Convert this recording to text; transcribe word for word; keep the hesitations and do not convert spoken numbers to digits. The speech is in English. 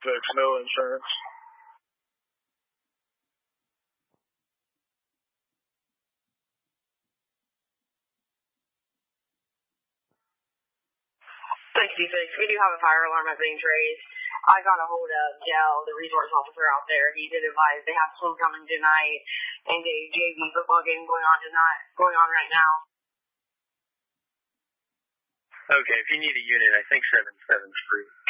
folks no insurance. Thanks, D six. We do have a fire alarm at Baines Race. I got a hold of Dell, the resource officer out there. He did advise they have swim coming tonight and a J V football game going on tonight, going on right now. Okay, if you need a unit, I think seven seven's free.